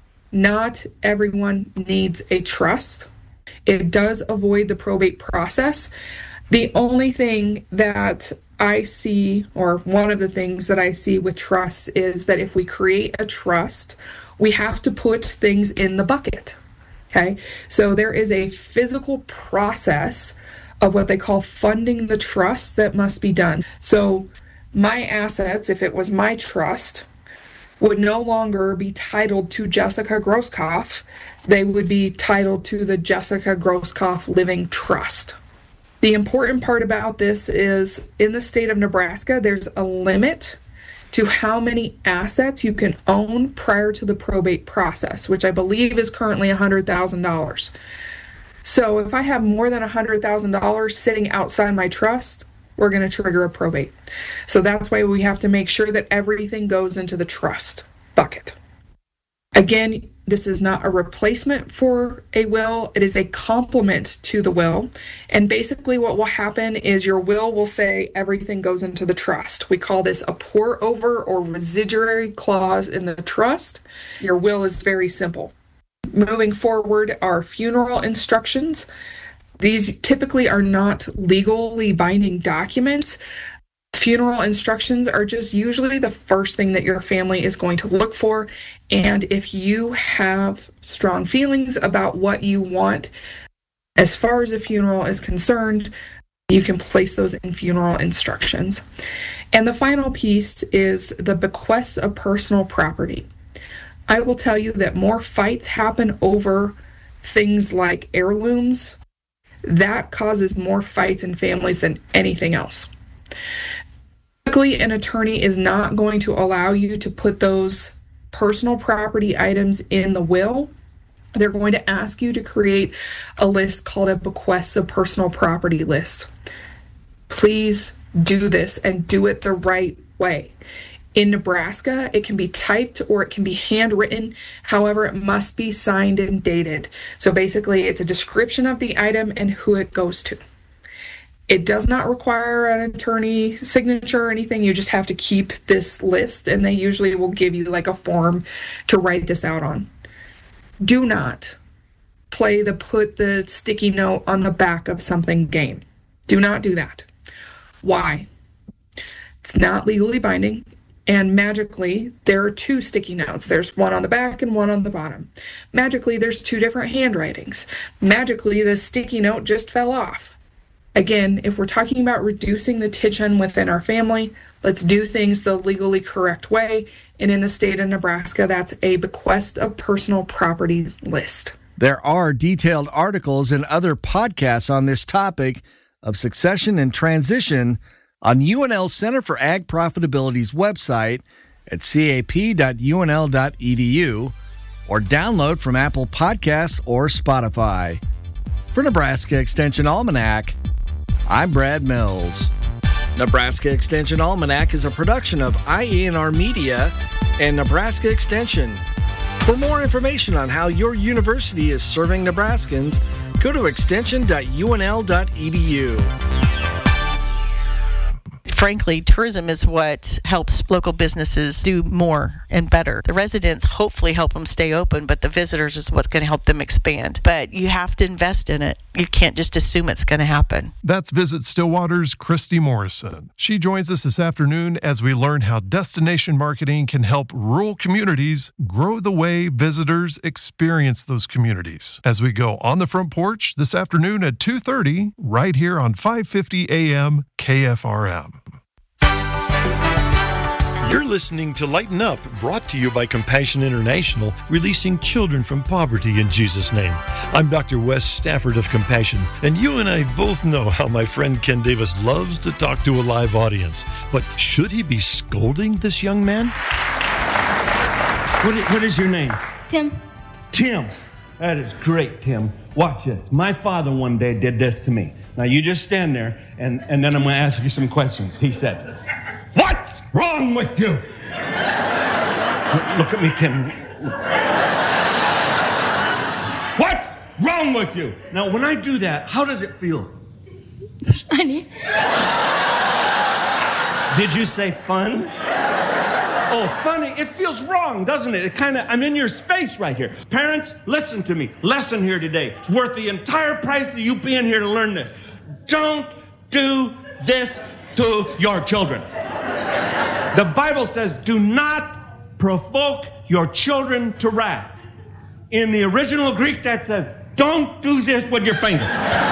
Speaker 13: Not everyone needs a trust. It does avoid the probate process. The only thing that I see, or one of the things that I see with trusts, is that if we create a trust, we have to put things in the bucket. Okay? So there is a physical process of what they call funding the trust that must be done. So my assets, if it was my trust, would no longer be titled to Jessica Groskopf. They would be titled to the Jessica Groskopf Living Trust. The important part about this is in the state of Nebraska, there's a limit to how many assets you can own prior to the probate process, which I believe is currently $100,000. So if I have more than $100,000 sitting outside my trust, we're going to trigger a probate. So that's why we have to make sure that everything goes into the trust bucket. Again, this is not a replacement for a will. It is a complement to the will. And basically what will happen is your will say everything goes into the trust. We call this a pour over or residuary clause in the trust. Your will is very simple. Moving forward are funeral instructions. These typically are not legally binding documents. Funeral instructions are just usually the first thing that your family is going to look for. And if you have strong feelings about what you want as far as a funeral is concerned, you can place those in funeral instructions. And the final piece is the bequests of personal property. I will tell you that more fights happen over things like heirlooms. That causes more fights in families than anything else. Typically, an attorney is not going to allow you to put those personal property items in the will. They're going to ask you to create a list called a bequests of personal property list. Please do this and do it the right way. In Nebraska, it can be typed or it can be handwritten. However, it must be signed and dated. So basically, it's a description of the item and who it goes to. It does not require an attorney signature or anything. You just have to keep this list, and they usually will give you like a form to write this out on. Do not play the put the sticky note on the back of something game. Do not do that. Why? It's not legally binding, and magically there are two sticky notes. There's one on the back and one on the bottom. Magically there's two different handwritings. Magically the sticky note just fell off. Again, if we're talking about reducing the tension within our family, let's do things the legally correct way. And in the state of Nebraska, that's a bequest of personal property list.
Speaker 11: There are detailed articles and other podcasts on this topic of succession and transition on UNL Center for Ag Profitability's website at cap.unl.edu or download from Apple Podcasts or Spotify. For Nebraska Extension Almanac, I'm Brad Mills. Nebraska Extension Almanac is a production of IENR Media and Nebraska Extension. For more information on how your university is serving Nebraskans, go to extension.unl.edu.
Speaker 14: Frankly, tourism is what helps local businesses do more and better. The residents hopefully help them stay open, but the visitors is what's going to help them expand. But you have to invest in it. You can't just assume it's going to happen.
Speaker 15: That's Visit Stillwater's Christy Morrison. She joins us this afternoon as we learn how destination marketing can help rural communities grow the way visitors experience those communities. As we go on the front porch this afternoon at 2:30, right here on 550 AM KFRM.
Speaker 16: You're listening to Lighten Up, brought to you by Compassion International, releasing children from poverty in Jesus' name. I'm Dr. Wes Stafford of Compassion, and you and I both know how my friend Ken Davis loves to talk to a live audience. But should he be scolding this young man?
Speaker 17: What is your name?
Speaker 18: Tim.
Speaker 17: Tim. That is great, Tim. Watch this. My father one day did this to me. Now you just stand there, and then I'm going to ask you some questions. He said, "What's wrong with you?" Look at me, Tim. What's wrong with you? Now, when I do that, how does it feel?
Speaker 18: Funny.
Speaker 17: Did you say fun? Oh, funny. It feels wrong, doesn't it? I'm in your space right here. Parents, listen to me. Lesson here today. It's worth the entire price of you being here to learn this. Don't do this to your children. The Bible says, do not provoke your children to wrath. In the original Greek, that says, don't do this with your finger.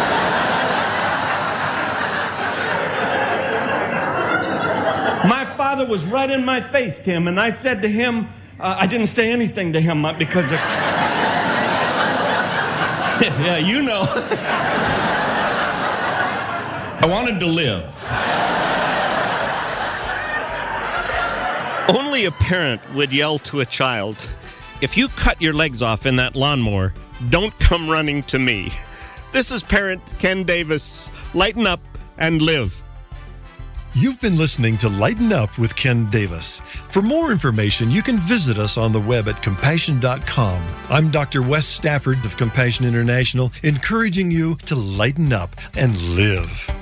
Speaker 17: My father was right in my face, Tim, and I said to him, I didn't say anything to him because of... Yeah, you know. I wanted to live. Only a parent would yell to a child, "If you cut your legs off in that lawnmower, don't come running to me." This is parent Ken Davis. Lighten up and live.
Speaker 16: You've been listening to Lighten Up with Ken Davis. For more information, you can visit us on the web at compassion.com. I'm Dr. Wes Stafford of Compassion International, encouraging you to lighten up and live.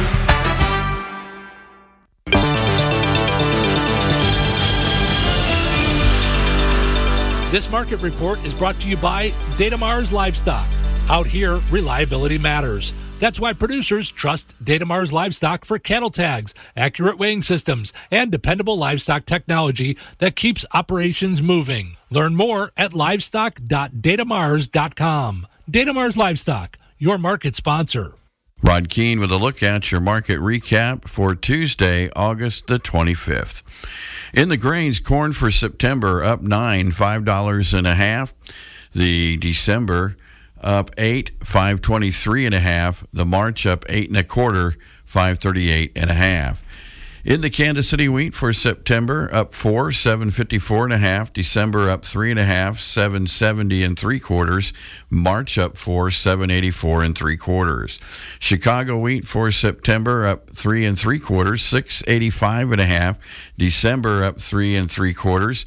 Speaker 19: This market report is brought to you by Datamars Livestock. Out here, reliability matters. That's why producers trust Datamars Livestock for cattle tags, accurate weighing systems, and dependable livestock technology that keeps operations moving. Learn more at livestock.datamars.com. Datamars Livestock, your market sponsor.
Speaker 8: Rod Keene with a look at your market recap for Tuesday, August the 25th. In the grains, corn for September up 9, $5.50. The December up 8, $5.23.5. The March up 8 1/4, $5.38.5. In the Kansas City wheat for September, up 4, 754.5. December up 3.5, 770 3/4. March up 4, 784 3/4. Chicago wheat for September up 3 3/4, 685.5. December up 3 3/4,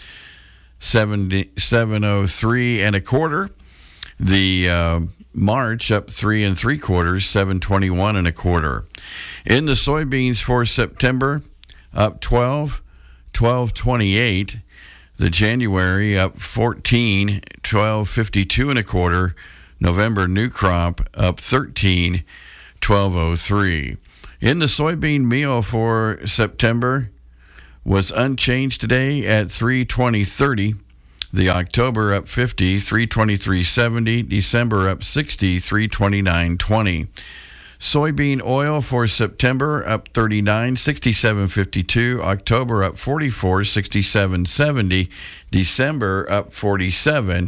Speaker 8: 703 1/4. The March up 3 3/4, 721 1/4. In the soybeans for September, up 12, 1228. The January up 14, 1252 1/4. November new crop up 13, 1203. In the soybean meal for September was unchanged today at 320.30. The October up 50, 323.70. December up 60, 329.20. Soybean oil for September up 39, 67.52. October up 44, 67.70. December up 47,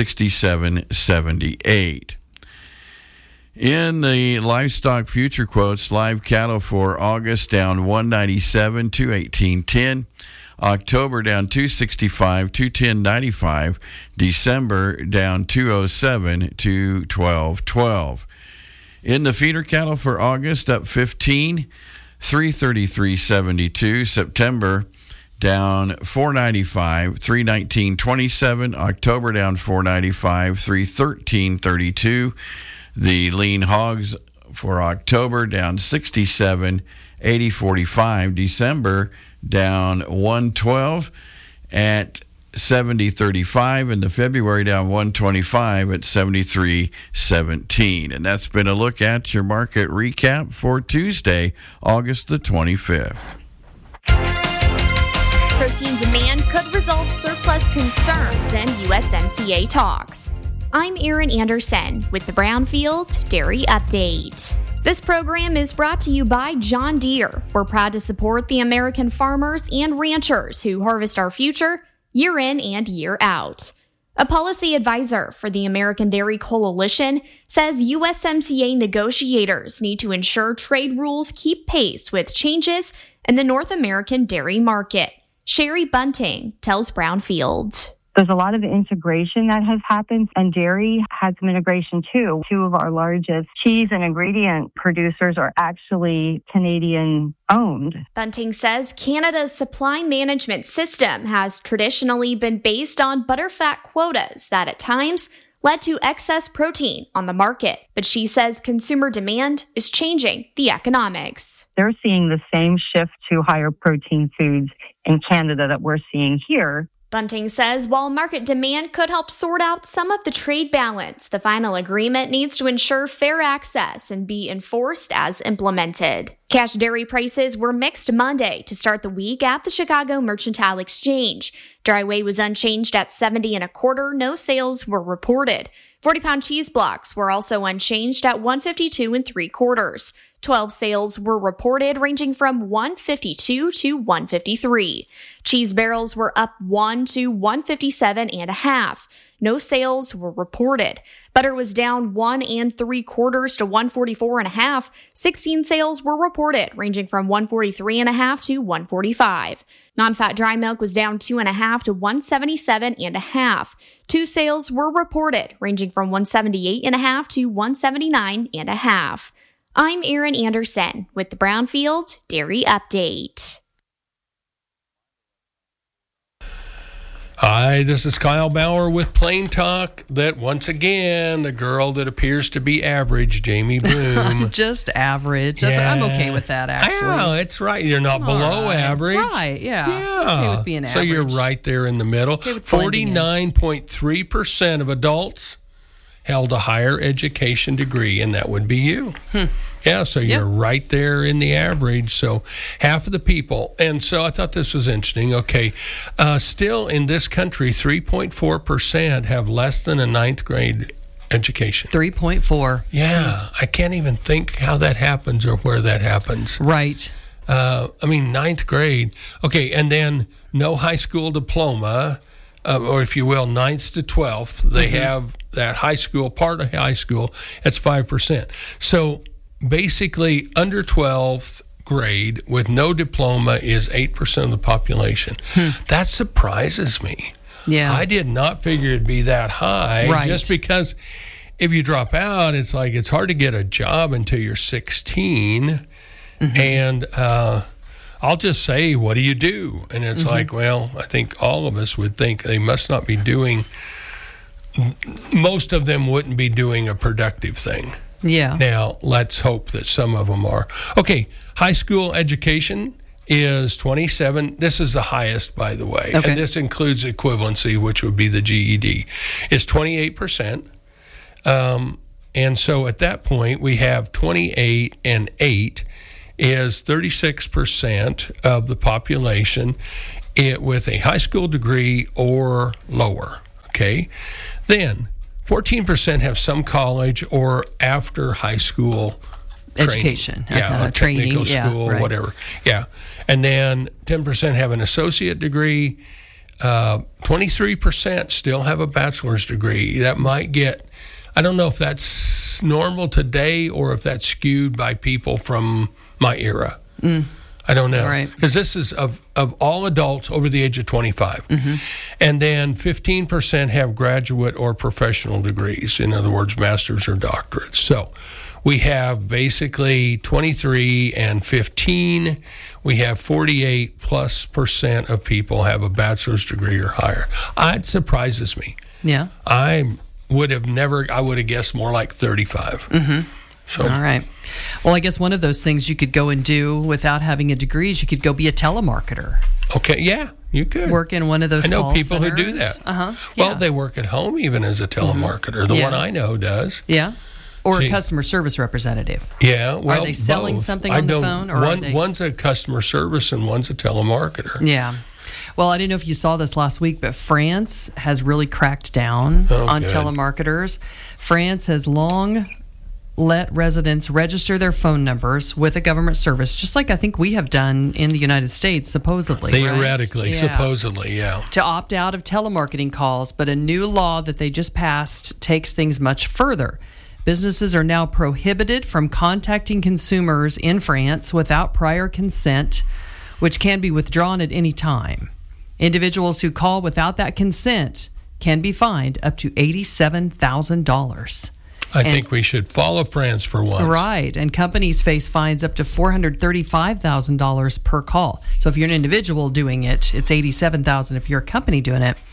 Speaker 8: 67.78. In the livestock future quotes, live cattle for August down 197, 218.10. October down 265, 210.95. December down 207, 212.12. In the feeder cattle for August, up 15, 333.72. September down 495, 319.27. October down 495, 313.32. The lean hogs for October down 67, 80.45. December down 112 at 70.35, and the February down 125 at 73.17. And that's been a look at your market recap for Tuesday, August the 25th.
Speaker 2: Protein demand could resolve surplus concerns in USMCA talks. I'm Erin Anderson with the Brownfield Dairy Update. This program is brought to you by John Deere. We're proud to support the American farmers and ranchers who harvest our future year in and year out. A policy advisor for the American Dairy Coalition says USMCA negotiators need to ensure trade rules keep pace with changes in the North American dairy market. Sherry Bunting tells Brownfield.
Speaker 9: There's a lot of integration that has happened, and dairy had some integration too. Two of our largest cheese and ingredient producers are actually Canadian owned.
Speaker 2: Bunting says Canada's supply management system has traditionally been based on butterfat quotas that at times led to excess protein on the market. But she says consumer demand is changing the economics.
Speaker 9: They're seeing the same shift to higher protein foods in Canada that we're seeing here.
Speaker 2: Bunting says while market demand could help sort out some of the trade balance, the final agreement needs to ensure fair access and be enforced as implemented. Cash dairy prices were mixed Monday to start the week at the Chicago Mercantile Exchange. Dry whey was unchanged at 70 1/4. No sales were reported. 40-pound cheese blocks were also unchanged at 152 3/4. 12 sales were reported, ranging from 152 to 153. Cheese barrels were up 1 to 157 1/2. No sales were reported. Butter was down 1 3/4 to 144 1/2. 16 sales were reported, ranging from 143 1/2 to 145. Non-fat dry milk was down 2 1/2 to 177 1/2. 2 sales were reported, ranging from 178 1/2 to 179 1/2. I'm Erin Anderson with the Brownfield Dairy Update.
Speaker 12: Hi, this is Kyle Bauer with Plain Talk. That once again, the girl that appears to be average, Jamie Bloom.
Speaker 20: Just average. I'm okay with that, actually.
Speaker 12: Yeah, that's right. You're not below average.
Speaker 20: Right, yeah. Okay with being average.
Speaker 12: So you're right there in the middle. 49.3% of adults held a higher education degree, and that would be you. Yeah, so you're right there in the average. So half of the people. And so I thought this was interesting. Okay, still in this country, 3.4% have less than a 9th grade education.
Speaker 20: 3.4.
Speaker 12: Yeah, I can't even think how that happens or where that happens.
Speaker 20: Right.
Speaker 12: I mean, 9th grade. Okay, and then no high school diploma. Or if you will, 9th to 12th, they have that high school, part of high school, that's 5%. So basically, under 12th grade with no diploma is 8% of the population. That surprises me.
Speaker 20: Yeah.
Speaker 12: I did not figure it'd be that high,
Speaker 20: Right.
Speaker 12: just because if you drop out, it's like it's hard to get a job until you're 16. And I'll just say, what do you do? And it's like, well, I think all of us would think they must not be doing, most of them wouldn't be doing a productive thing.
Speaker 20: Yeah.
Speaker 12: Now, let's hope that some of them are. Okay, high school education is 27. This is the highest, by the way.
Speaker 20: Okay.
Speaker 12: And this includes equivalency, which would be the GED. It's 28%. And so at that point, we have 28 and 8 is 36% of the population with a high school degree or lower. Okay. Then 14% have some college or after high school
Speaker 20: education,
Speaker 12: or
Speaker 20: training,
Speaker 12: technical school,
Speaker 20: right.
Speaker 12: whatever. Yeah. And then 10% have an associate degree. 23% still have a bachelor's degree. That might get, I don't know if that's normal today or if that's skewed by people from my era. I don't know.
Speaker 20: Right.
Speaker 12: Because this is of all adults over the age of 25. And then 15% have graduate or professional degrees. In other words, master's or doctorates. So we have basically 23 and 15. We have 48+% of people have a bachelor's degree or higher. It surprises me.
Speaker 20: Yeah.
Speaker 12: I would have guessed more like 35. So.
Speaker 20: All right. Well, I guess one of those things you could go and do without having a degree is you could go be a telemarketer.
Speaker 12: Okay, yeah, you could.
Speaker 20: Work in one of those
Speaker 12: I know
Speaker 20: call
Speaker 12: people
Speaker 20: centers.
Speaker 12: who do that.
Speaker 20: Well,
Speaker 12: Well, they work at home even as a telemarketer. The one I know does.
Speaker 20: Yeah. Or
Speaker 12: See,
Speaker 20: a customer service representative.
Speaker 12: Yeah, well,
Speaker 20: are they selling
Speaker 12: both.
Speaker 20: something on the phone? Or
Speaker 12: one's a customer service and one's a telemarketer.
Speaker 20: Yeah. Well, I didn't know if you saw this last week, but France has really cracked down on
Speaker 12: good.
Speaker 20: telemarketers. France has long let residents register their phone numbers with a government service, just like I think we have done in the United States, supposedly.
Speaker 12: Theoretically,
Speaker 20: right?
Speaker 12: supposedly, yeah.
Speaker 20: To opt out of telemarketing calls, but a new law that they just passed takes things much further. Businesses are now prohibited from contacting consumers in France without prior consent, which can be withdrawn at any time. Individuals who call without that consent can be fined up to $87,000.
Speaker 12: I think we should follow France for once.
Speaker 20: Right. And companies face fines up to $435,000 per call. So if you're an individual doing it, it's $87,000. If you're a company doing it,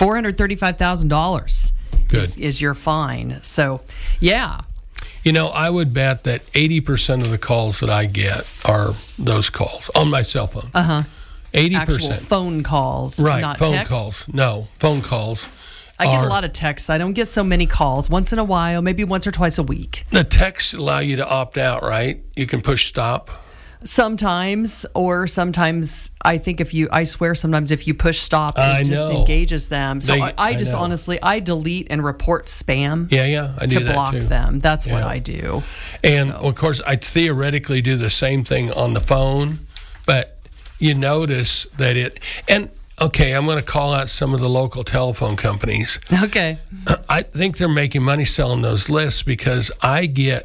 Speaker 20: $435,000 is your fine. So, yeah.
Speaker 12: You know, I would bet that 80% of the calls that I get are those calls on my cell phone. 80%.
Speaker 20: Actual phone calls,
Speaker 12: right,
Speaker 20: not
Speaker 12: phone
Speaker 20: text.
Speaker 12: calls. No, phone calls.
Speaker 20: I get a lot of texts. I don't get so many calls. Once in a while, maybe once or twice a week.
Speaker 12: The texts allow you to opt out, right? You can push stop.
Speaker 20: Sometimes, or sometimes I think I swear sometimes if you push stop, it just engages them. So I just honestly, I delete and report spam.
Speaker 12: Yeah, I do
Speaker 20: to
Speaker 12: that
Speaker 20: block
Speaker 12: too.
Speaker 20: them. That's what I do.
Speaker 12: And of course, I theoretically do the same thing on the phone, but you notice that okay, I'm going to call out some of the local telephone companies.
Speaker 20: Okay.
Speaker 12: I think they're making money selling those lists because I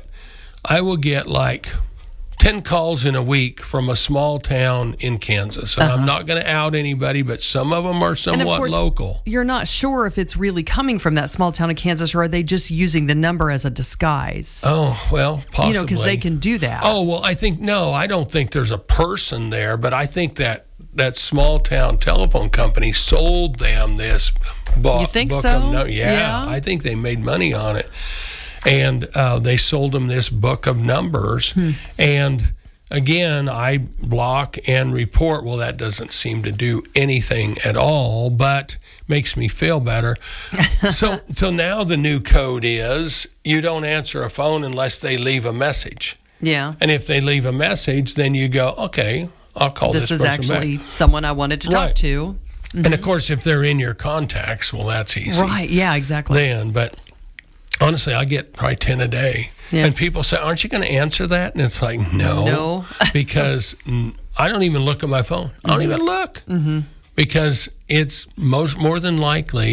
Speaker 12: will get like 10 calls in a week from a small town in Kansas. And I'm not going to out anybody, but some of them are somewhat
Speaker 20: and of course,
Speaker 12: local.
Speaker 20: You're not sure if it's really coming from that small town of Kansas, or are they just using the number as a disguise?
Speaker 12: Oh, well, possibly.
Speaker 20: Because they can do that.
Speaker 12: Oh, well, I don't think there's a person there, but I think that small town telephone company sold them this book.
Speaker 20: You think so?
Speaker 12: Yeah, I think they made money on it. And they sold them this book of numbers. And again, I block and report. Well, that doesn't seem to do anything at all, but makes me feel better. So now the new code is you don't answer a phone unless they leave a message.
Speaker 20: Yeah.
Speaker 12: And if they leave a message, then you go, okay, I'll call this person back.
Speaker 20: This is actually someone I wanted to talk to.
Speaker 12: And of course, if they're in your contacts, well, that's easy.
Speaker 20: Right, yeah, exactly.
Speaker 12: But honestly, I get probably 10 a day. Yeah. And people say, aren't you going to answer that? And it's like, no. Because I don't even look at my phone. I don't even look. Because it's more than likely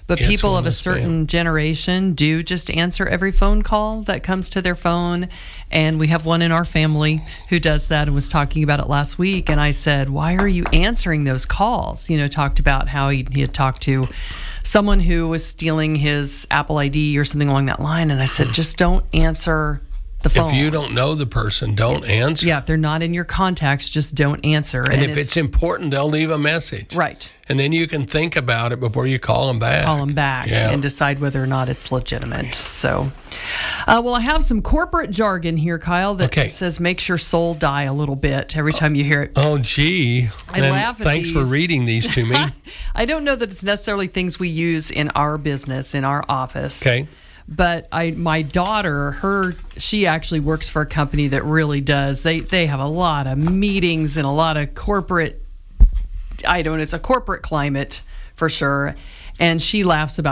Speaker 20: But
Speaker 12: It's
Speaker 20: people
Speaker 12: one
Speaker 20: of a
Speaker 12: of
Speaker 20: certain generation do just answer every phone call that comes to their phone. And we have one in our family who does that and was talking about it last week. And I said, why are you answering those calls? Talked about how he had talked to someone who was stealing his Apple ID or something along that line. And I said, just don't answer the phone.
Speaker 12: If you don't know the person, don't answer.
Speaker 20: Yeah, if they're not in your contacts, just don't answer.
Speaker 12: And if it's important, they'll leave a message.
Speaker 20: Right.
Speaker 12: And then you can think about it before you call them back.
Speaker 20: And decide whether or not it's legitimate. So, well, I have some corporate jargon here, Kyle, that says makes your soul die a little bit every time you hear it.
Speaker 12: Oh, gee.
Speaker 20: I laugh at
Speaker 12: Thanks for reading these to me.
Speaker 20: I don't know that it's necessarily things we use in our business, in our office.
Speaker 12: Okay.
Speaker 20: But my daughter, she actually works for a company that really does. They have a lot of meetings and a lot of corporate, it's a corporate climate for sure. And she laughs about